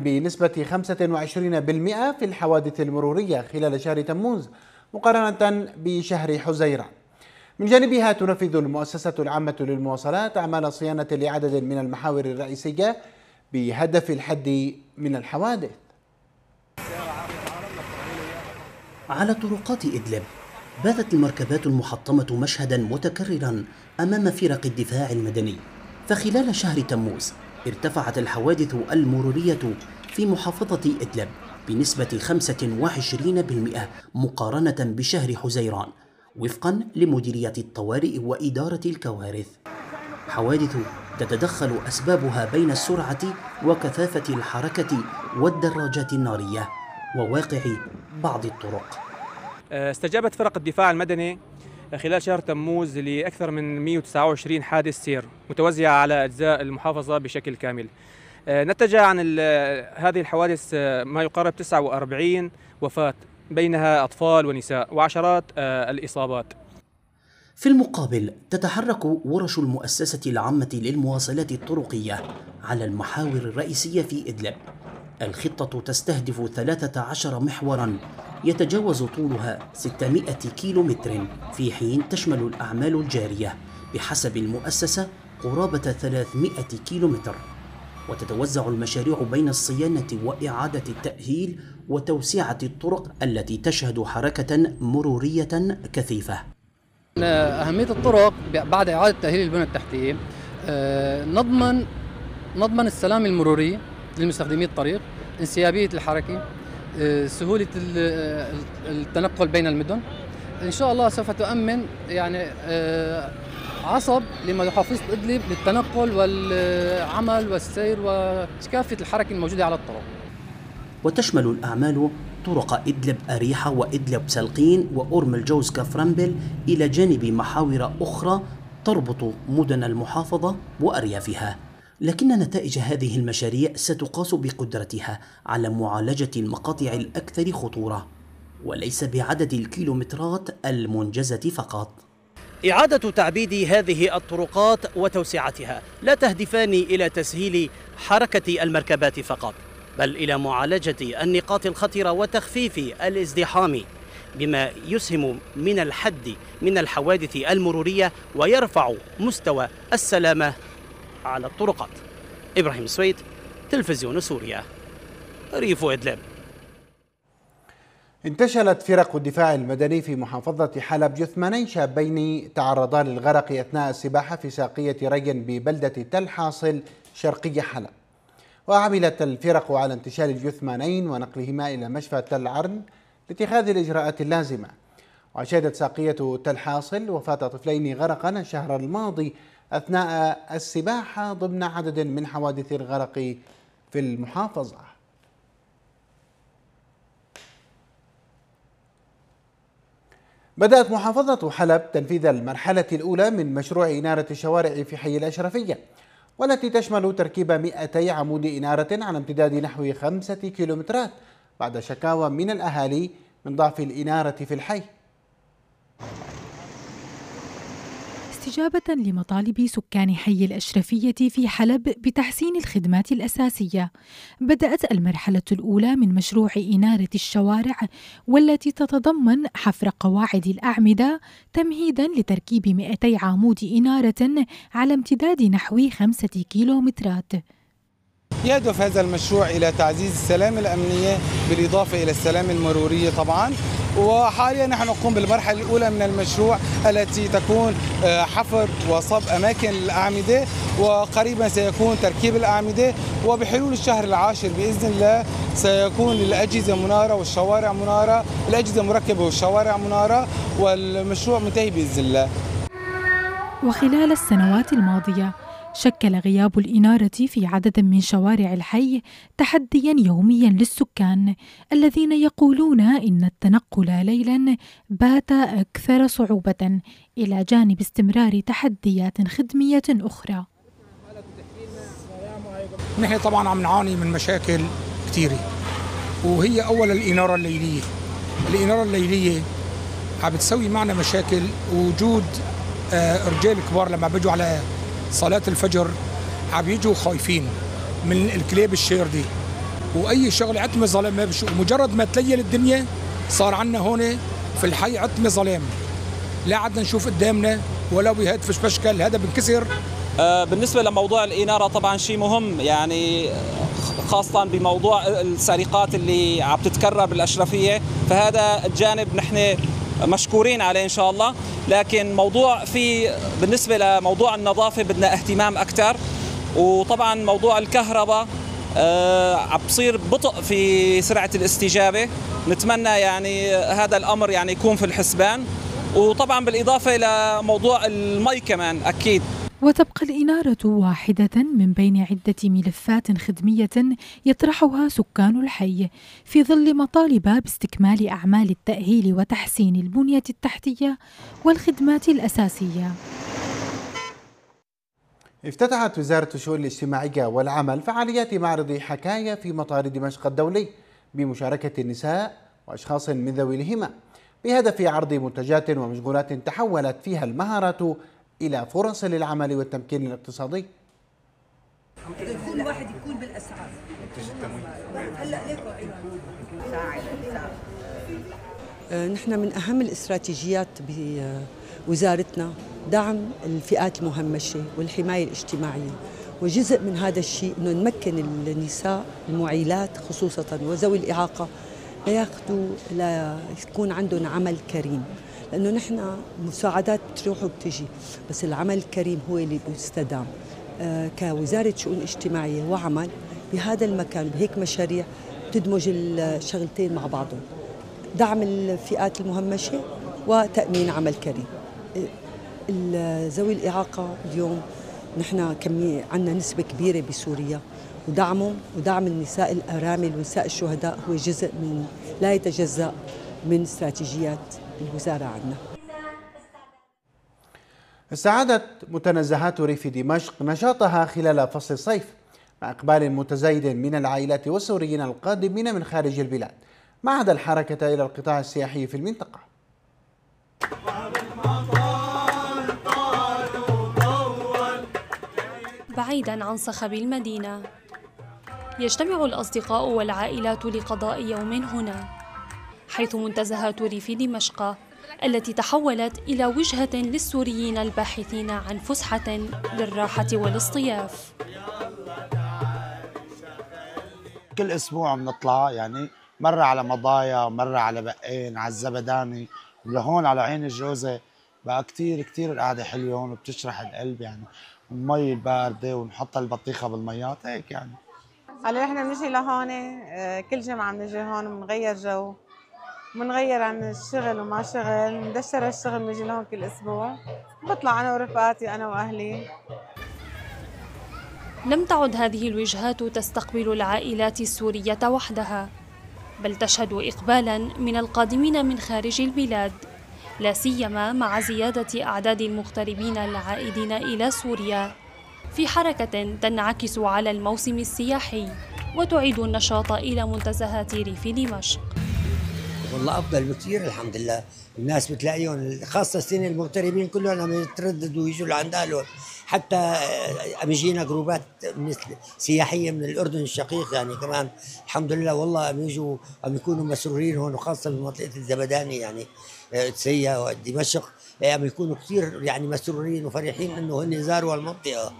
بنسبة 25% في الحوادث المرورية خلال شهر تموز مقارنة بشهر حزيران. من جانبها تنفذ المؤسسة العامة للمواصلات أعمال صيانة لعدد من المحاور الرئيسية بهدف الحد من الحوادث. على طرقات إدلب باتت المركبات المحطمة مشهدا متكررا أمام فرق الدفاع المدني، فخلال شهر تموز ارتفعت الحوادث المرورية في محافظة إدلب بنسبة 25% مقارنة بشهر حزيران وفقا لمديرية الطوارئ وإدارة الكوارث. حوادث تتدخل أسبابها بين السرعة وكثافة الحركة والدراجات النارية وواقع بعض الطرق. استجابت فرق الدفاع المدني خلال شهر تموز لأكثر من 129 حادث سير متوزعة على أجزاء المحافظة بشكل كامل. نتج عن هذه الحوادث ما يقارب 49 وفاة، بينها أطفال ونساء، وعشرات الإصابات. في المقابل تتحرك ورش المؤسسة العامة للمواصلات الطرقية على المحاور الرئيسية في إدلب. الخطة تستهدف 13 محورا يتجاوز طولها 600 كيلومتر، في حين تشمل الأعمال الجارية بحسب المؤسسة قرابة 300 كيلومتر، وتتوزع المشاريع بين الصيانة وإعادة التأهيل وتوسعة الطرق التي تشهد حركة مرورية كثيفة. أهمية الطرق بعد إعادة تأهيل البنى التحتية نضمن السلام المروري للمستخدمي الطريق، انسيابية الحركة، سهولة التنقل بين المدن. إن شاء الله سوف تؤمن عصب لمحافظة إدلب للتنقل والعمل والسير وكافة الحركة الموجودة على الطرق. وتشمل الأعمال طرق إدلب أريحة وإدلب سلقين وأورم الجوز كفرنبل إلى جانب محاور أخرى تربط مدن المحافظة وأريافها. لكن نتائج هذه المشاريع ستقاس بقدرتها على معالجة المقاطع الأكثر خطورة وليس بعدد الكيلومترات المنجزة فقط. إعادة تعبيد هذه الطرقات وتوسعتها لا تهدفان إلى تسهيل حركة المركبات فقط، بل إلى معالجة النقاط الخطرة وتخفيف الازدحام، بما يسهم من الحد من الحوادث المرورية ويرفع مستوى السلامة على الطرقات. إبراهيم سويد، تلفزيون سوريا، ريف إدلب. انتشلت فرق الدفاع المدني في محافظة حلب جثمانين شابين تعرضا للغرق أثناء السباحة في ساقية ريان ببلدة تل حاصل شرقي حلب. وعملت الفرق على انتشال الجثمانين ونقلهما إلى مشفى تل عرن لاتخاذ الإجراءات اللازمة. وأشادت ساقية تل حاصل وفاة طفلين غرقا الشهر الماضي أثناء السباحة ضمن عدد من حوادث الغرق في المحافظة. بدأت محافظة حلب تنفيذ المرحلة الأولى من مشروع إنارة الشوارع في حي الأشرفية، والتي تشمل تركيب 200 عمود إنارة على امتداد نحو 5 كيلومترات بعد شكاوى من الأهالي من ضعف الإنارة في الحي. استجابة لمطالب سكان حي الأشرفية في حلب بتحسين الخدمات الأساسية، بدأت المرحلة الأولى من مشروع إنارة الشوارع، والتي تتضمن حفر قواعد الأعمدة تمهيداً لتركيب 200 عمود إنارة على امتداد نحو 5 كيلومترات. يهدف هذا المشروع إلى تعزيز السلامة الأمنية بالإضافة إلى السلامة المرورية طبعاً. وحاليا نحن نقوم بالمرحلة الأولى من المشروع التي تكون حفر وصب أماكن الأعمدة، وقريبا سيكون تركيب الأعمدة، وبحلول الشهر العاشر بإذن الله سيكون الأجهزة منارة والشوارع منارة، الأجهزة مركبة والشوارع منارة، والمشروع منتهي بإذن الله. وخلال السنوات الماضية شكل غياب الإنارة في عدد من شوارع الحي تحدياً يومياً للسكان الذين يقولون إن التنقل ليلاً بات أكثر صعوبة، إلى جانب استمرار تحديات خدمية أخرى. نحن طبعاً عم نعاني من مشاكل كثيرة، وهي أولاً الإنارة الليلية. الإنارة الليلية عم بتسوي معنا مشاكل. وجود رجال كبار لما بيجوا على صلاة الفجر عم يجوا خايفين من الكلاب الشاردة، واي شغله عتمه ظلام ما بشوف. مجرد ما تليل الدنيا صار عندنا هون في الحي عتمه ظلام، لا عدنا نشوف قدامنا ولا بهاد فش بشكل، هذا بنكسر. بالنسبه لموضوع الاناره طبعا شيء مهم، يعني خاصه بموضوع السرقات اللي عم تتكرر بالاشرفيه، فهذا الجانب نحن مشكورين عليه ان شاء الله. لكن موضوع بالنسبه لموضوع النظافه بدنا اهتمام اكثر، وطبعا موضوع الكهرباء عم بصير بطء في سرعه الاستجابه، نتمنى يعني هذا الامر يعني يكون في الحسبان، وطبعا بالاضافه الى موضوع المي كمان اكيد. وتبقى الإنارة واحدة من بين عدة ملفات خدمية يطرحها سكان الحي في ظل مطالب باستكمال أعمال التأهيل وتحسين البنية التحتية والخدمات الأساسية. افتتحت وزارة الشؤون الاجتماعية والعمل فعاليات معرض حكاية في مطار دمشق الدولي بمشاركة النساء وأشخاص من ذوي الهمم بهدف عرض منتجات ومشغولات تحولت فيها المهارات إلى فرص للعمل والتمكين الاقتصادي. كل واحد يكون بالأسعار. هلا نحن من أهم الاستراتيجيات بوزارتنا دعم الفئات المهمشة والحماية الاجتماعية، وجزء من هذا الشيء أنه نمكن النساء المعيلات خصوصا وذوي الإعاقة ليكون عندهم عمل كريم، لأنه نحن مساعدات بتروح وبتجي، بس العمل الكريم هو اللي بيستدام. كوزارة شؤون اجتماعية وعمل بهذا المكان بهيك مشاريع تدمج الشغلتين مع بعضهم، دعم الفئات المهمشة وتأمين عمل كريم. ذوي الإعاقة اليوم نحن عندنا نسبة كبيرة بسوريا، ودعمهم ودعم النساء الأرامل ونساء الشهداء هو جزء من لا يتجزأ من استراتيجيات الوزارة عنا. استعادت متنزهات ريف دمشق نشاطها خلال فصل الصيف مع إقبال متزايد من العائلات والسوريين القادمين من خارج البلاد، ما عدا الحركة إلى القطاع السياحي في المنطقة. بعيداً عن صخب المدينة يجتمع الأصدقاء والعائلات لقضاء يوم هنا، حيث منتزهات ريف دمشق التي تحولت إلى وجهة للسوريين الباحثين عن فسحة للراحة والاصطياف. كل أسبوع بنطلع، يعني مرة على مضايا، مرة على بقين، على الزبداني، ولهون على عين الجوزة. بقى كتير القعدة حلوة هون وبتشرح القلب، يعني المي الباردة ونحط البطيخة بالميات هيك يعني. هلا نحن بنجي لهون كل جمعة بنجي هون وبنغير جو، بنغير عن الشغل وما شغل، ندشر الشغل بنجي لهون كل أسبوع، بطلع أنا ورفقاتي أنا وأهلي. لم تعد هذه الوجهات تستقبل العائلات السورية وحدها، بل تشهد إقبالاً من القادمين من خارج البلاد، لا سيما مع زيادة أعداد المغتربين العائدين إلى سوريا، في حركة تنعكس على الموسم السياحي وتعيد النشاط إلى منتزهات ريف دمشق. والله أفضل بكثير الحمد لله، الناس بتلاقيهم خاصة السنة المغتربين كلهم عم يترددوا ويجوا لعند أهلهم، حتى عم يجينا جروبات سياحية من الأردن الشقيق يعني كمان الحمد لله. والله عم يجوا عم يكونوا مسرورين هون، وخاصة بمنطقة الزبداني يعني تسيا ودمشق عم يكونوا كثير يعني مسرورين وفرحين إنه هن زاروا المنطقة.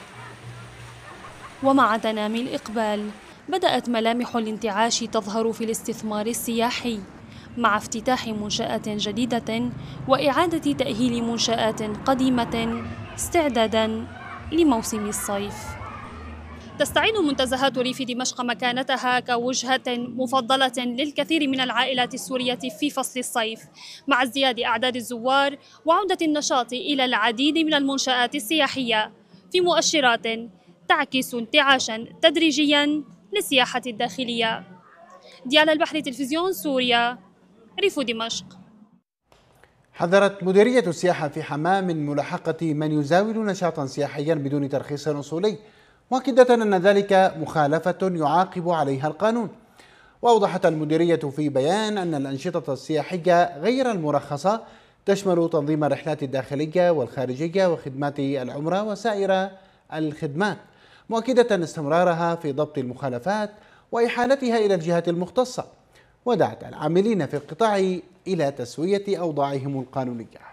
ومع تنامي الإقبال بدأت ملامح الانتعاش تظهر في الاستثمار السياحي، مع افتتاح منشآت جديدة وإعادة تأهيل منشآت قديمة استعداداً لموسم الصيف. تستعيد منتزهات ريف دمشق مكانتها كوجهة مفضلة للكثير من العائلات السورية في فصل الصيف، مع ازدياد أعداد الزوار وعودة النشاط إلى العديد من المنشآت السياحية، في مؤشرات تعكس انتعاشاً تدريجياً للسياحة الداخلية. ديال البحر، تلفزيون سوريا، ريف دمشق. حذرت مديرية السياحة في حماة من ملاحقة من يزاول نشاطا سياحيا بدون ترخيص أصولي، مؤكدة أن ذلك مخالفة يعاقب عليها القانون. وأوضحت المديرية في بيان أن الأنشطة السياحية غير المرخصة تشمل تنظيم الرحلات الداخلية والخارجية وخدمات العمرة وسائر الخدمات، مؤكدة استمرارها في ضبط المخالفات وإحالتها إلى الجهات المختصة، ودعت العاملين في القطاع إلى تسوية أوضاعهم القانونية.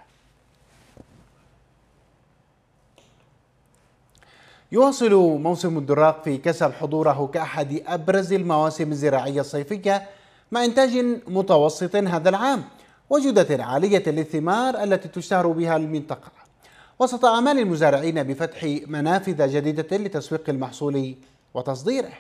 يواصل موسم الدراق في كسب حضوره كأحد أبرز المواسم الزراعية الصيفية مع إنتاج متوسط هذا العام وجودة عالية للثمار التي تشتهر بها المنطقة، وسط آمال المزارعين بفتح منافذ جديدة لتسويق المحصول وتصديره.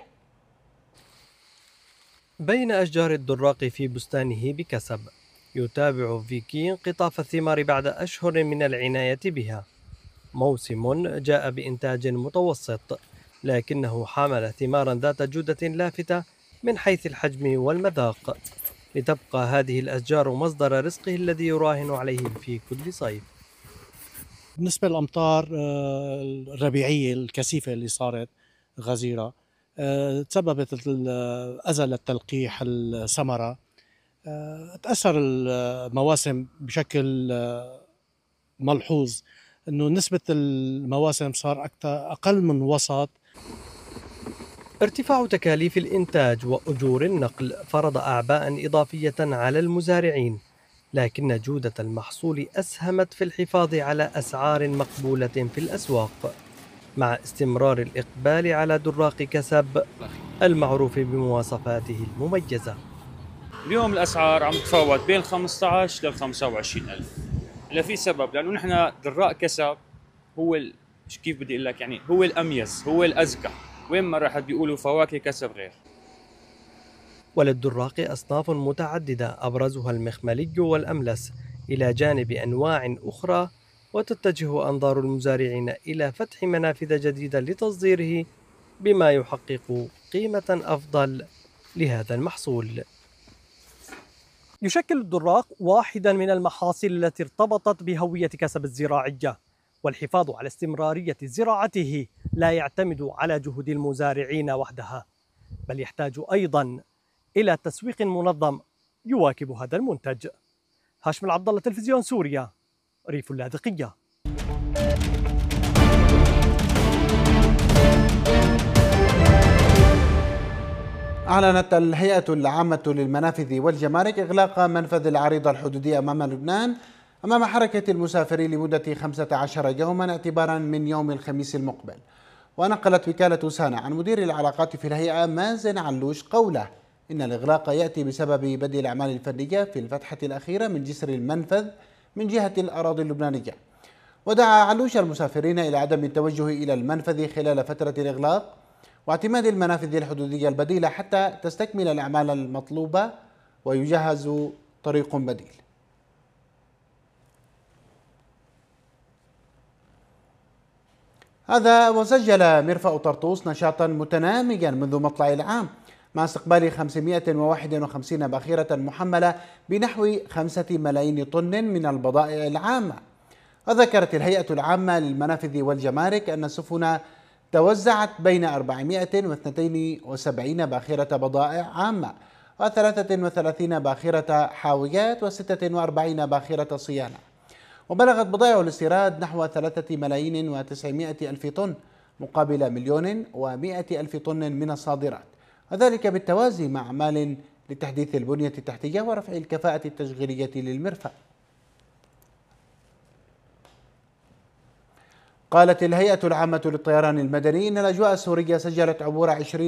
بين أشجار الدراق في بستانه بكسب، يتابع فيكي انقطاف الثمار بعد أشهر من العناية بها. موسم جاء بإنتاج متوسط، لكنه حامل ثمارا ذات جودة لافتة من حيث الحجم والمذاق، لتبقى هذه الأشجار مصدر رزقه الذي يراهن عليه في كل صيف. بالنسبة للأمطار الربيعية الكثيفة اللي صارت غزيرة تسببت أزل التلقيح الثمرة، تأثر المواسم بشكل ملحوظ، أنه نسبة المواسم صار أقل من وسط. ارتفاع تكاليف الإنتاج وأجور النقل فرض أعباء إضافية على المزارعين، لكن جودة المحصول أسهمت في الحفاظ على أسعار مقبولة في الأسواق، مع استمرار الإقبال على دراق كسب المعروف بمواصفاته المميزة. اليوم الأسعار عم تتفاوت بين 15 لل 25 ألف. لا في سبب، لأنه نحن دراق كسب هو كيف بدي أقول لك، يعني هو الأميز، هو الأزكى. وين ما راح بيقولوا فواكه كسب غير. وللدراق أصناف متعددة أبرزها المخملي والأملس، إلى جانب أنواع أخرى، وتتجه أنظار المزارعين إلى فتح منافذ جديدة لتصديره بما يحقق قيمة أفضل لهذا المحصول. يشكل الدراق واحدا من المحاصيل التي ارتبطت بهوية كسب الزراعية، والحفاظ على استمرارية زراعته لا يعتمد على جهود المزارعين وحدها، بل يحتاج أيضا إلى تسويق منظم يواكب هذا المنتج. هاشم العبد الله، تلفزيون سوريا، ريف اللاذقية. أعلنت الهيئة العامة للمنافذ والجمارك إغلاق منفذ العريضة الحدودية أمام لبنان أمام حركة المسافرين لمدة 15 يوما اعتبارا من يوم الخميس المقبل. ونقلت وكالة سانا عن مدير العلاقات في الهيئة مازن علوش قوله إن الإغلاق يأتي بسبب بدء الأعمال الفنية في الفتحة الأخيرة من جسر المنفذ من جهة الأراضي اللبنانية. ودعا علوش المسافرين إلى عدم التوجه إلى المنفذ خلال فترة الإغلاق واعتماد المنافذ الحدودية البديلة حتى تستكمل الأعمال المطلوبة ويجهز طريق بديل. هذا وسجل مرفأ طرطوس نشاطا متناميا منذ مطلع العام مع استقبال 551 باخرة محملة بنحو 5 ملايين طن من البضائع العامة. وذكرت الهيئة العامة للمنافذ والجمارك أن السفن توزعت بين 472 باخرة بضائع عامة و33 باخرة حاويات و46 باخرة صيانة، وبلغت بضائع الاستيراد نحو 3,900,000 طن مقابل 1,100,000 طن من الصادرات، وذلك بالتوازي مع أعمال لتحديث البنية التحتية ورفع الكفاءة التشغيلية للمرفأ. قالت الهيئة العامة للطيران المدني إن الأجواء السورية سجلت عبور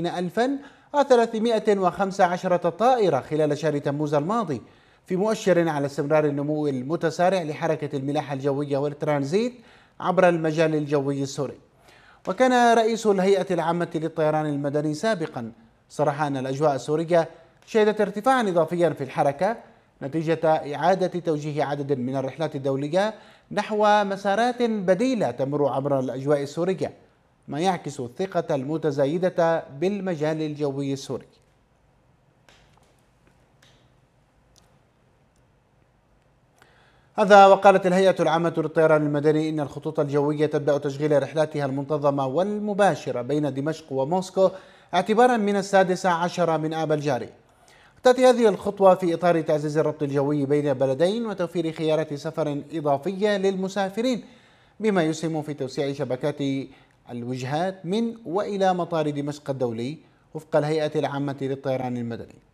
20,315 طائرة خلال شهر تموز الماضي، في مؤشر على استمرار النمو المتسارع لحركة الملاحة الجوية والترانزيت عبر المجال الجوي السوري. وكان رئيس الهيئة العامة للطيران المدني سابقا صرح أن الأجواء السورية شهدت ارتفاعا إضافيا في الحركة نتيجة إعادة توجيه عدد من الرحلات الدولية نحو مسارات بديلة تمر عبر الأجواء السورية، ما يعكس الثقة المتزايدة بالمجال الجوي السوري. هذا وقالت الهيئة العامة للطيران المدني إن الخطوط الجوية تبدأ تشغيل رحلاتها المنتظمة والمباشرة بين دمشق وموسكو اعتبارا من 16 من آب الجاري. تأتي هذه الخطوة في إطار تعزيز الربط الجوي بين البلدين وتوفير خيارات سفر إضافية للمسافرين، بما يسهم في توسيع شبكات الوجهات من وإلى مطار دمشق الدولي وفق الهيئة العامة للطيران المدني.